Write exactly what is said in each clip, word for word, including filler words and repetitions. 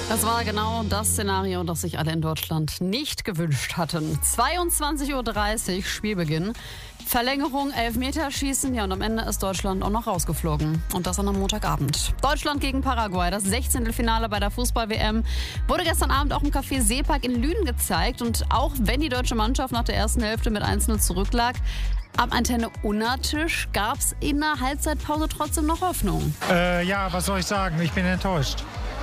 Das war genau das Szenario, das sich alle in Deutschland nicht gewünscht hatten. zweiundzwanzig Uhr dreißig, Spielbeginn. Verlängerung, Elfmeterschießen, ja, und am Ende ist Deutschland auch noch rausgeflogen. Und das dann am Montagabend. Deutschland gegen Paraguay, das Sechzehntelfinale bei der Fußball-W M, wurde gestern Abend auch im Café Seepark in Lünen gezeigt. Und auch wenn die deutsche Mannschaft nach der ersten Hälfte mit eins null zurücklag, am Antenne Unna-Tisch gab es in der Halbzeitpause trotzdem noch Hoffnung. Äh, ja, was soll ich sagen? Ich bin enttäuscht.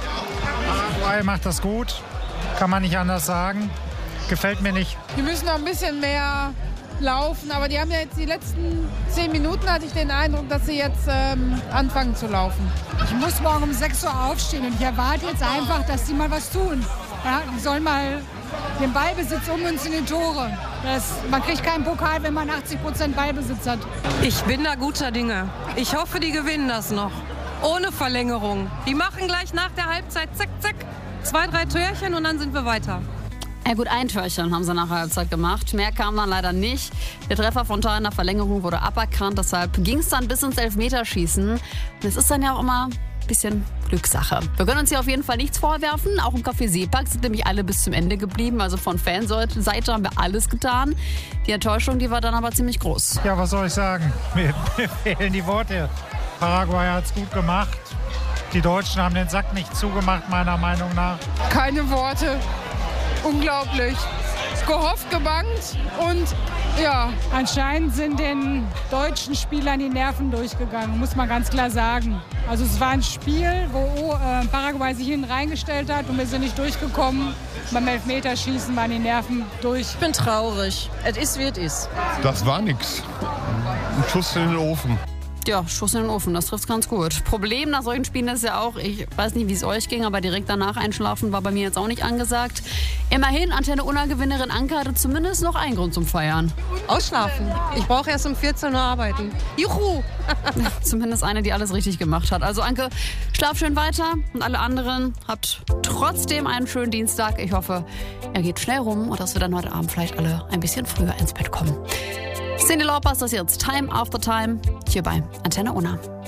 Paraguay macht das gut, kann man nicht anders sagen. Gefällt mir nicht. Die müssen noch ein bisschen mehr laufen, aber die haben ja jetzt die letzten zehn Minuten, hatte ich den Eindruck, dass sie jetzt ähm, anfangen zu laufen. Ich muss morgen um sechs Uhr aufstehen und ich erwarte jetzt einfach, dass die mal was tun. Ja, die sollen mal den Ballbesitz ummünzen in Tore. Das, man kriegt keinen Pokal, wenn man achtzig Prozent Ballbesitz hat. Ich bin da guter Dinge. Ich hoffe, die gewinnen das noch. Ohne Verlängerung. Die machen gleich nach der Halbzeit zack, zack, zwei, drei Türchen und dann sind wir weiter. Ja gut, ein Törchen haben sie nach der Halbzeit gemacht. Mehr kam dann leider nicht. Der Treffer von Tor in der Verlängerung wurde aberkannt. Deshalb ging es dann bis ins Elfmeterschießen. Und es ist dann ja auch immer ein bisschen Glückssache. Wir können uns hier auf jeden Fall nichts vorwerfen. Auch im Café Seepark sind nämlich alle bis zum Ende geblieben. Also von Fanseite haben wir alles getan. Die Enttäuschung, die war dann aber ziemlich groß. Ja, was soll ich sagen? Mir, mir fehlen die Worte. Paraguay hat es gut gemacht. Die Deutschen haben den Sack nicht zugemacht, meiner Meinung nach. Keine Worte. Unglaublich. Gehofft, gebangt und ja. Anscheinend sind den deutschen Spielern die Nerven durchgegangen, muss man ganz klar sagen. Also es war ein Spiel, wo äh, Paraguay sich hinten reingestellt hat und wir sind nicht durchgekommen. Beim Elfmeterschießen waren die Nerven durch. Ich bin traurig. Es ist, wie es ist. Das war nix. Ein Schuss in den Ofen. Ja, Schuss in den Ofen, das trifft's ganz gut. Problem nach solchen Spielen ist ja auch, ich weiß nicht, wie es euch ging, aber direkt danach einschlafen war bei mir jetzt auch nicht angesagt. Immerhin, Antenne Unna-Gewinnerin Anke hatte zumindest noch einen Grund zum Feiern. Ausschlafen. Ich brauche erst um vierzehn Uhr arbeiten. Juhu! Zumindest eine, die alles richtig gemacht hat. Also Anke, schlaf schön weiter und alle anderen habt trotzdem einen schönen Dienstag. Ich hoffe, er geht schnell rum und dass wir dann heute Abend vielleicht alle ein bisschen früher ins Bett kommen. Cyndi Lauper ist das jetzt Time After Time hier bei Antenne Unna.